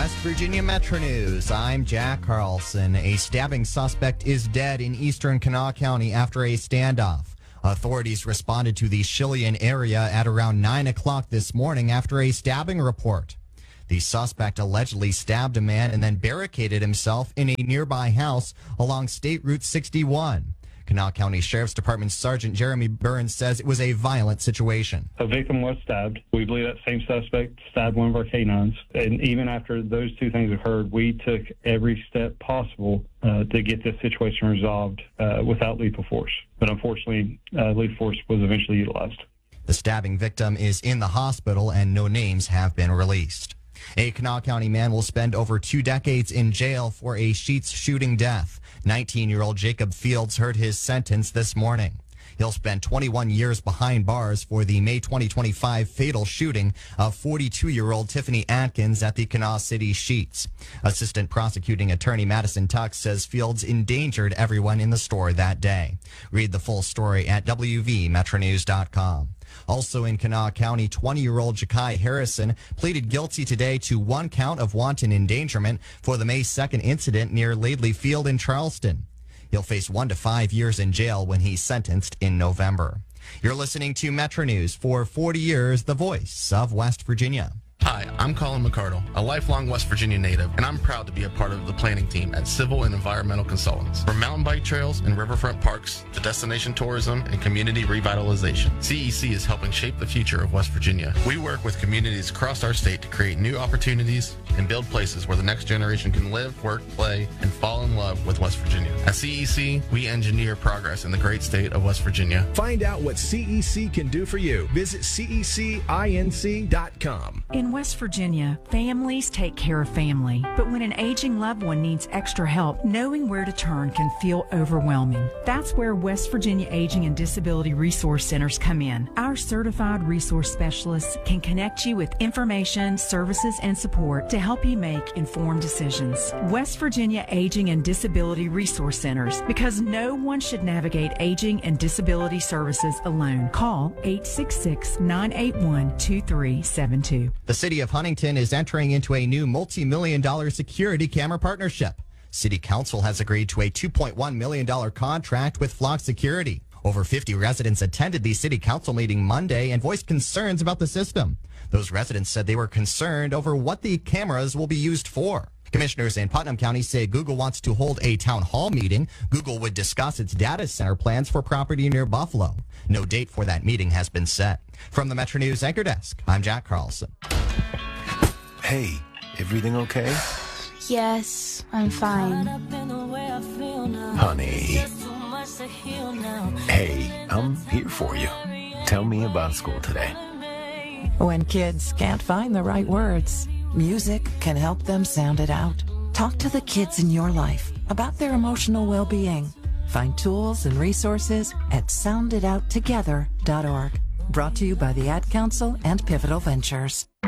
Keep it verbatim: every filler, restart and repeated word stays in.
West Virginia Metro News. I'm Jack Carlson. A stabbing suspect is dead in eastern Kanawha County after a standoff. Authorities responded to the Shillian area at around nine o'clock this morning after a stabbing report. The suspect allegedly stabbed a man and then barricaded himself in a nearby house along State Route sixty-one. Kanawha County Sheriff's Department Sergeant Jeremy Burns says it was a violent situation. A victim was stabbed. We believe that same suspect stabbed one of our canines. And even after those two things occurred, we took every step possible uh, to get this situation resolved uh, without lethal force. But unfortunately, uh, lethal force was eventually utilized. The stabbing victim is in the hospital and no names have been released. A Kanawha County man will spend over two decades in jail for a Sheetz shooting death. nineteen-year-old Jacob Fields heard his sentence this morning. He'll spend twenty-one years behind bars for the May twenty twenty-five fatal shooting of forty-two-year-old Tiffany Atkins at the Kanawha City Sheetz. Assistant Prosecuting Attorney Madison Tuck says Fields endangered everyone in the store that day. Read the full story at W V metro news dot com. Also in Kanawha County, twenty-year-old Ja'Kai Harrison pleaded guilty today to one count of wanton endangerment for the May second incident near Laidley Field in Charleston. He'll face one to five years in jail when he's sentenced in November. You're listening to Metro News for forty years, the voice of West Virginia. Hi, I'm Colin McCardle, a lifelong West Virginia native, and I'm proud to be a part of the planning team at Civil and Environmental Consultants. From mountain bike trails and riverfront parks to destination tourism and community revitalization, C E C is helping shape the future of West Virginia. We work with communities across our state to create new opportunities and build places where the next generation can live, work, play, and fall in love with West Virginia. At C E C, we engineer progress in the great state of West Virginia. Find out what C E C can do for you. Visit C E C inc dot com. In West Virginia, families take care of family, but when an aging loved one needs extra help, knowing where to turn can feel overwhelming. That's where West Virginia Aging and Disability Resource Centers come in. Our certified resource specialists can connect you with information, services, and support to help you make informed decisions. West Virginia Aging and Disability Resource Centers, because no one should navigate aging and disability services alone. Call eight six six, nine eight one, two three seven two. The city of Huntington is entering into a new multi-million dollar security camera partnership. City Council has agreed to a two point one million dollars contract with Flock Security. Over fifty residents attended the City Council meeting Monday and voiced concerns about the system. Those residents said they were concerned over what the cameras will be used for. Commissioners in Putnam County say Google wants to hold a town hall meeting. Google would discuss its data center plans for property near Buffalo. No date for that meeting has been set. From the Metro News Anchor Desk, I'm Jack Carlson. Hey, everything okay? Yes, I'm fine. Honey. Hey, I'm here for you. Tell me about school today. When kids can't find the right words, music can help them sound it out. Talk to the kids in your life about their emotional well-being. Find tools and resources at sound it out together dot org. Brought to you by the Ad Council and Pivotal Ventures.